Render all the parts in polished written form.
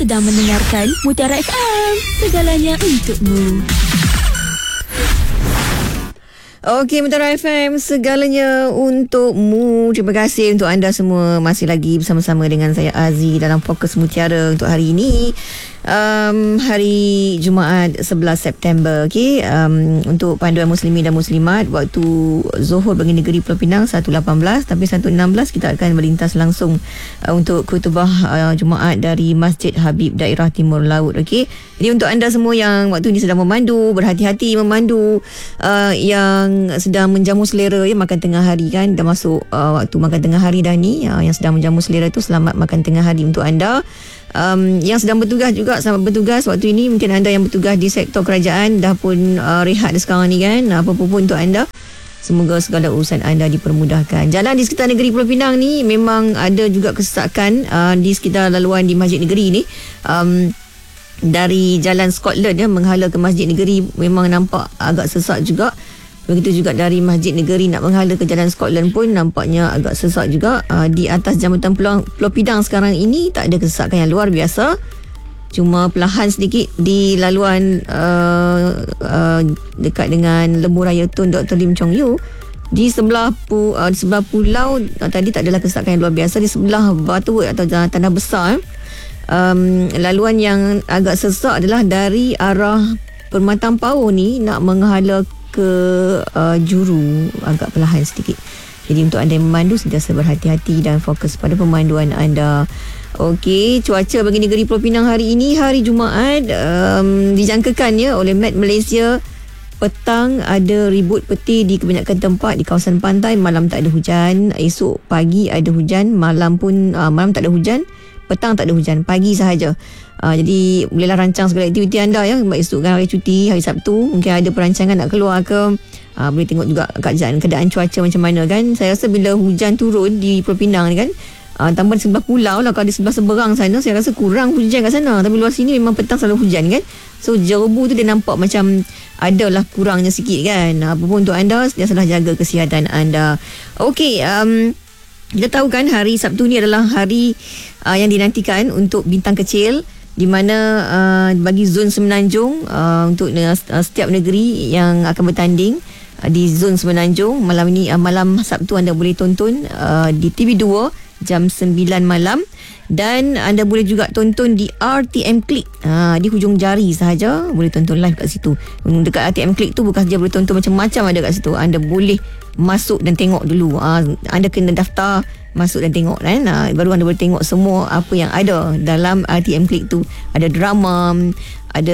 sedang mendengarkan Mutiara FM, segalanya untukmu. Okey, Mutiara FM, segalanya untukmu. Terima kasih untuk anda semua masih lagi bersama-sama dengan saya Aziz dalam Fokus Mutiara untuk hari ini. Hari Jumaat 11 September. Okey, untuk panduan muslimin dan muslimat, waktu Zuhur bagi negeri Pulau Pinang 1.18, tapi 1.16 kita akan melintas langsung untuk khutbah Jumaat dari Masjid Habib Daerah Timur Laut. Okey, jadi untuk anda semua yang waktu ini sedang memandu, berhati-hati memandu, yang sedang menjamu selera, ya, makan tengah hari kan, dah masuk waktu makan tengah hari dah ni, yang sedang menjamu selera tu, selamat makan tengah hari untuk anda. Yang sedang bertugas juga, selamat bertugas waktu ini. Mungkin anda yang bertugas di sektor kerajaan dah pun rehat sekarang ni kan, apa-apa pun untuk anda, semoga segala urusan anda dipermudahkan. Jalan di sekitar negeri Pulau Pinang ni memang ada juga kesesakan di sekitar laluan di Masjid Negeri ni. Dari Jalan Scotland menghala ke Masjid Negeri memang nampak agak sesak juga. Begitu juga dari Masjid Negeri nak menghala ke Jalan Scotland pun nampaknya agak sesak juga. Di atas jambatan Pulau Pinang sekarang ini tak ada kesesakan yang luar biasa. Cuma perlahan sedikit di laluan dekat dengan Lembu Raya Tun Dr. Lim Chong Yu. Di sebelah pulau tadi tak adalah kesesakan yang luar biasa. Di sebelah Batu atau Tanah Besar, laluan yang agak sesak adalah dari arah Permatang Pau ni nak menghala ke Juru, agak perlahan sedikit. Jadi untuk anda yang memandu, sentiasa berhati-hati dan fokus pada pemanduan anda. Okey, cuaca bagi negeri Pulau Pinang hari ini, hari Jumaat, dijangkakan oleh Met Malaysia, petang ada ribut peti di kebanyakan tempat di kawasan pantai. Malam tak ada hujan, esok pagi ada hujan, malam tak ada hujan, petang tak ada hujan, pagi sahaja. Jadi bolehlah rancang segala aktiviti anda ya. Esok kan hari cuti, hari Sabtu, mungkin ada perancangan nak keluar ke, boleh tengok juga keadaan cuaca macam mana kan. Saya rasa bila hujan turun di Pulau Pinang ni kan, tambah di sebelah pulau lah, kalau di sebelah seberang sana saya rasa kurang hujan kat sana, tapi luar sini memang petang selalu hujan kan. So Jerebu tu dia nampak macam adalah kurangnya sikit kan. Apa pun untuk anda, sentiasalah jaga kesihatan anda. Okey, kita tahu kan hari Sabtu ni adalah hari yang dinantikan untuk bintang kecil, di mana bagi zon Semenanjung, untuk setiap negeri yang akan bertanding di zon Semenanjung, malam ini, malam Sabtu anda boleh tonton di TV2 jam 9 malam, dan anda boleh juga tonton di RTM Click, di hujung jari sahaja boleh tonton live kat situ. Dekat RTM Click tu bukan saja boleh tonton, macam-macam ada kat situ. Anda boleh masuk dan tengok dulu. Anda kena daftar, masuk dan tengok kan, baru anda boleh tengok semua apa yang ada dalam RTM Click tu. Ada drama, ada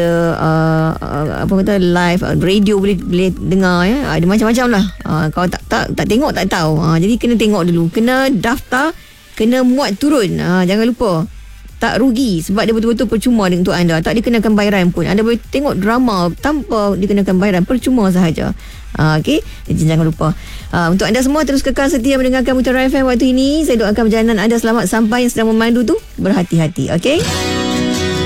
live radio boleh dengar ya. Ada macam-macam lah. Kalau tak tengok tak tahu. Jadi kena tengok dulu, kena daftar, kena muat turun. Jangan lupa, tak rugi sebab dia betul-betul percuma untuk anda. Tak dikenakan bayaran pun. Anda boleh tengok drama tanpa dikenakan bayaran, percuma sahaja. Okey, jadi jangan lupa. Untuk anda semua, terus kekal setia mendengarkan Mutiara FM waktu ini. Saya doakan perjalanan anda selamat sampai. Yang sedang memandu tu berhati-hati. Okey.